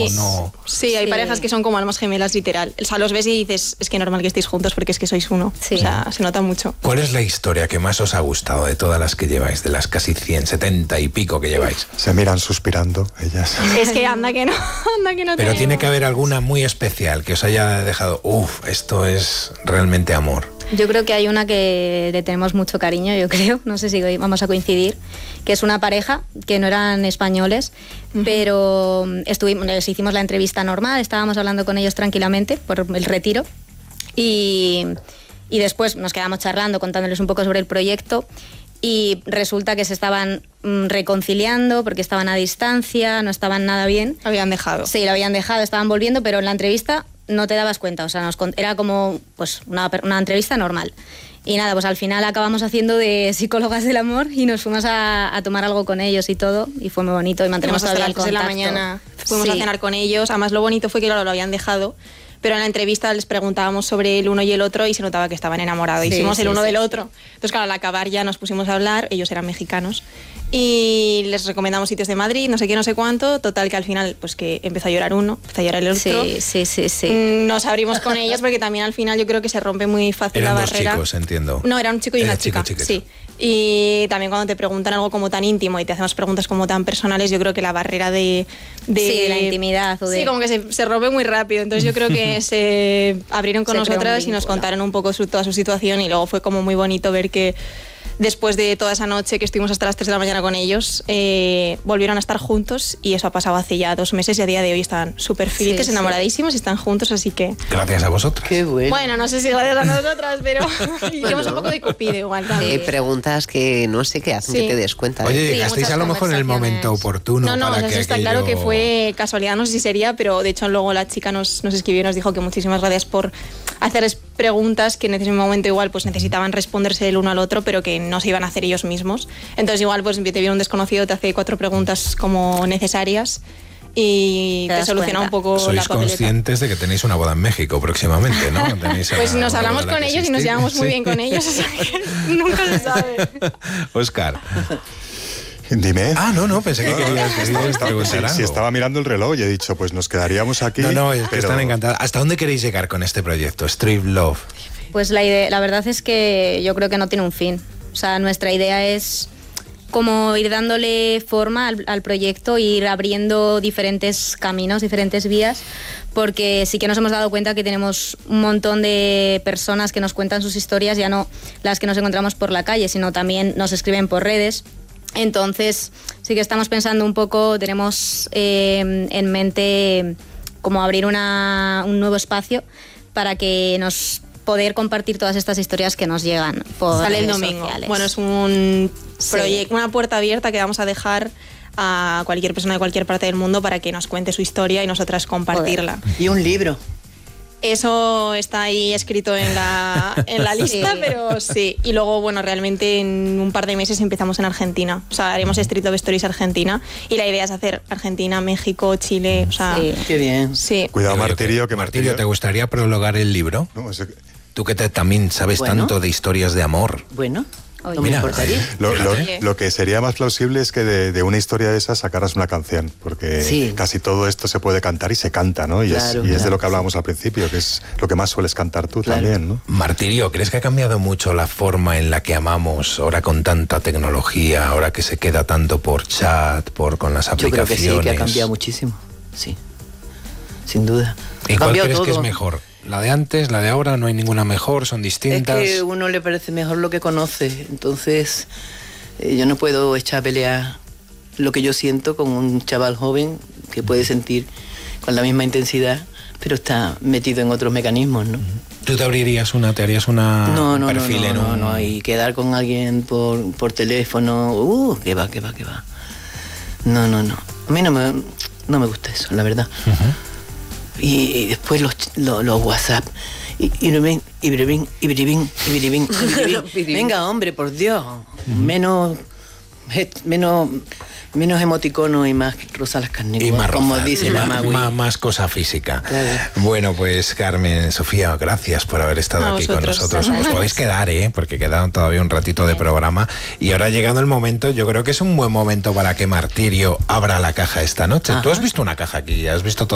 no. Sí, hay parejas que son como almas gemelas, literal. O sea, los ves y dices, es que normal que estéis juntos porque es que sois uno. Sí. O sea, se nota mucho. ¿Cuál es la historia que más os ha gustado de todas las que lleváis, de las casi 70 y pico que lleváis? Se miran suspirando ellas. Es que anda que no Pero tenemos. tiene que haber alguna muy especial que os haya dejado, esto es realmente amor. Yo creo que hay una que le tenemos mucho cariño, yo creo, no sé si vamos a coincidir, que es una pareja que no eran españoles, pero les hicimos la entrevista normal, estábamos hablando con ellos tranquilamente por el retiro y después nos quedamos charlando, contándoles un poco sobre el proyecto y resulta que se estaban reconciliando porque estaban a distancia, no estaban nada bien. Lo habían dejado. Sí, lo habían dejado, estaban volviendo, pero en la entrevista no te dabas cuenta, o sea, era como pues una entrevista normal. Y nada, pues al final acabamos haciendo de psicólogas del amor y nos fuimos a tomar algo con ellos y todo, y fue muy bonito y mantenemos hasta todavía las el 3 de contacto. la mañana, fuimos a cenar con ellos. Además, lo bonito fue que lo habían dejado, pero en la entrevista les preguntábamos sobre el uno y el otro y se notaba que estaban enamorados. Hicimos el uno del otro. Entonces, claro, al acabar ya nos pusimos a hablar, ellos eran mexicanos, y les recomendamos sitios de Madrid, no sé qué, no sé cuánto. Total, que al final, pues que empezó a llorar uno, empezó a llorar el otro. Sí. Nos abrimos con ellos porque también al final yo creo que se rompe muy fácil la barrera. Eran 2 chicos, entiendo. No, era un chico y una chica. Sí. Y también cuando te preguntan algo como tan íntimo y te hacemos preguntas como tan personales, yo creo que la barrera de la intimidad. Sí, como que se rompe muy rápido. Entonces yo creo que se abrieron con nosotras y nos contaron un poco toda su situación, y luego fue como muy bonito ver que después de toda esa noche que estuvimos hasta las 3 de la mañana con ellos, volvieron a estar juntos, y eso ha pasado hace ya 2 meses y a día de hoy están súper felices, enamoradísimos y están juntos, así que... Gracias a vosotros. Qué bueno. Bueno, no sé si gracias a nosotras, pero hicimos un poco de cupido igual también. Preguntas que no sé qué hacen que te des cuenta. Oye, llegasteis a lo mejor en el momento oportuno. No, para eso que está claro que fue casualidad, no sé si sería, pero de hecho luego la chica nos escribió y nos dijo que muchísimas gracias por hacerles preguntas que en ese momento igual pues necesitaban responderse el uno al otro, pero que no se iban a hacer ellos mismos. Entonces igual pues te viene un desconocido, te hace 4 preguntas como necesarias y te soluciona un poco Sois la papeleta. conscientes de que tenéis una boda en México próximamente, ¿no? Pues nos hablamos con ellos y nos llevamos muy bien con ellos, o sea que nunca se sabe. Óscar. Dime. No, pensé que querías preguntar algo. Si estaba mirando el reloj y he dicho, pues nos quedaríamos aquí. No, es que están encantados. ¿Hasta dónde queréis llegar con este proyecto, Street Love? Pues la verdad es que yo creo que no tiene un fin. O sea, nuestra idea es como ir dándole forma al proyecto, ir abriendo diferentes caminos, diferentes vías, porque sí que nos hemos dado cuenta que tenemos un montón de personas que nos cuentan sus historias, ya no las que nos encontramos por la calle, sino también nos escriben por redes. Entonces sí que estamos pensando un poco, tenemos en mente como abrir un nuevo espacio para que nos poder compartir todas estas historias que nos llegan por Sale el redes domingo. sociales. Bueno, es un proyecto, una puerta abierta que vamos a dejar a cualquier persona de cualquier parte del mundo para que nos cuente su historia y nosotras compartirla. Y un libro. Eso está ahí escrito en la lista, pero sí. Y luego, bueno, realmente en un par de meses empezamos en Argentina. O sea, haremos Street Love Stories Argentina. Y la idea es hacer Argentina, México, Chile. O sea, Qué bien. Sí. Cuidado, Martirio, que Martirio, ¿te gustaría prologar el libro? No, Tú que también sabes tanto de historias de amor. Bueno, no me Mira, importaría. Lo que sería más plausible es que de una historia de esas sacaras una canción, porque casi todo esto se puede cantar y se canta, ¿no? Y, Claro, es de lo que hablábamos al principio, que es lo que más sueles cantar tú también, ¿no? Martirio, ¿crees que ha cambiado mucho la forma en la que amamos ahora con tanta tecnología, ahora que se queda tanto por chat, con las aplicaciones? Yo creo que sí, que ha cambiado muchísimo, sí, sin duda. ¿Y cuál crees que es mejor? ¿La de antes, la de ahora? ¿No hay ninguna mejor? ¿Son distintas? Es que a uno le parece mejor lo que conoce, entonces yo no puedo echar a pelear lo que yo siento con un chaval joven que puede sentir con la misma intensidad, pero está metido en otros mecanismos, ¿no? ¿Tú te abrirías te harías un perfil en un...? No, y quedar con alguien por teléfono, que va. No. A mí no me gusta eso, la verdad. Y después los WhatsApp. Venga, hombre, por Dios. Menos emoticono y más rosa las carnes. Y más como rosa, dice la Magui. más cosa física. Claro. Bueno, pues Carmen, Sofía, gracias por haber estado aquí con nosotros. Os podéis quedar, porque quedan todavía un ratito de programa. Y ahora ha llegado el momento, yo creo que es un buen momento para que Martirio abra la caja esta noche. Tú has visto una caja aquí, has visto todo.